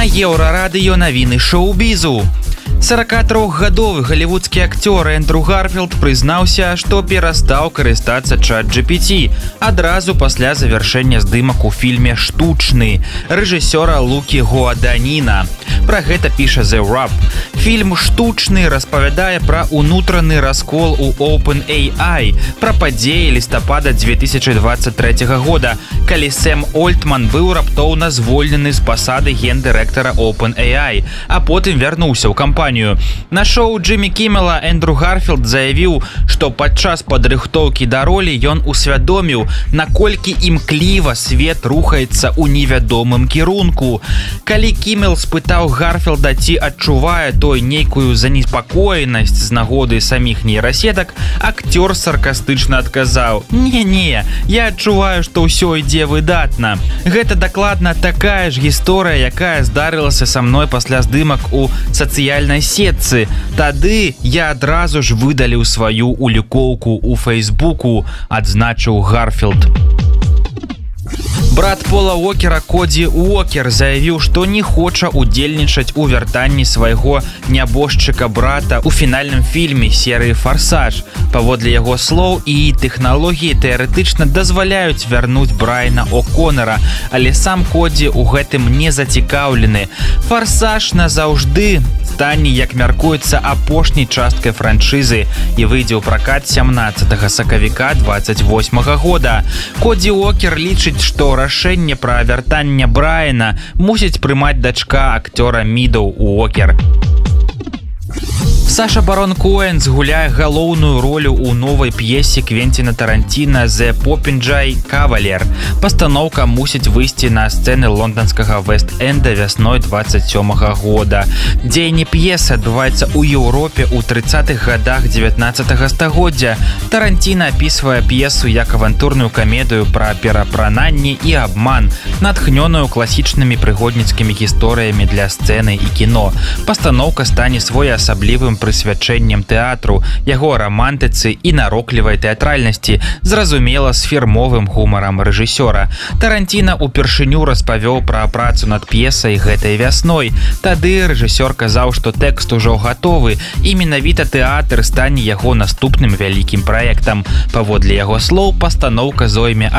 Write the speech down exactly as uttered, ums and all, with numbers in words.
Еўрарадыё навіны шоу-бізу. сорокатрохгадовы галівудскі акцёр Эндрю Гарфілд прызнаўся, што перастаў карыстацца чат джи пі ти адразу пасля завяршэння здымак у фільме «Штучны» рэжысёра Лукі Гуаданіна. Пра гэта піша The Wrap. Фільм «Штучны» распавядае пра унутраны раскол у OpenAI, пра падзеі лістапада две тысячы двадцать трэцяга года, калі Сэм Ольтман быў раптоўна звольнены з пасады гендырэктара OpenAI, а потым вярнуўся ў кампанію. На шоу Джиммі Кіммела Эндрю Гарфілд заявіў, што падчас падрыхтоўкі да ролі ён усвядоміў, наколькі імкліва свет рухаецца ў невядомым кірунку. Калі Кіммел спытаў Гарфілда, ці адчувае той нейкую занеспакоенасць з нагоды саміх нейрасетак, акцёр саркастычна адказаў: «Не-не, я адчуваю, што ўсё ідзе выдатна. Гэта дакладна такая ж гісторыя, якая здарылася са мной пасля здымак у сацыяльнай сетцы. Тады я адразу ж выдаліў сваю улікоўку ў Фейсбуку», адзначыў Гарфілд. Брат Пола Уокера Коді Уокер заявіў, што не хоча удзельнічаць у вяртанні свайго нябожчыка брата ў фінальным фільме серыі «Фарсаж». Паводле яго слоў, і тэхналогіі тэарэтычна дазваляюць вярнуць Брайана О'Коннера, але сам Коді ў гэтым не зацікаўлены. «Фарсаж» назаўжды стане, як мяркуецца, апошняй часткай франшызы і выйдзе ў пракат сямнаццатага сакавіка двадцать восьмага года. Коді Уокер лічыць, што рашэнне пра вяртанне Брайана мусіць прымаць дачка акцёра Мідоў Уокер. Саша Барон Коэн згуляе галоўную ролю ў новай п'есе Квенціна Таранціна «The Popinjay Cavalier». Пастаноўка мусіць выйсці на сцэны лонданскага Вэст-Энда вясной двадцать сёмага года. Дзеянне п'есы адбываецца ў Еўропе ў трыццатых гадах дзевятнаццатага стагоддзя. Таранціна апісвае п'есу як авантурную камедыю пра перапрананне і абман, натхнёную класічнымі прыгодніцкімі гісторыямі для сцэны і кіно. Пастаноўка стане своеасаблівым прысвячэннем тэатру, яго рамантыцы і нароклівай тэатральнасці, зразумела, з фірмовым гумарам рэжысёра. Таранціна ўпершыню распавёў пра працу над п'есай гэтай вясной. Тады рэжысёр казаў, што тэкст ужо гатовы, і менавіта тэатр стане яго наступным вялікім праектам. Паводле яго слоў, пастаноўка зойме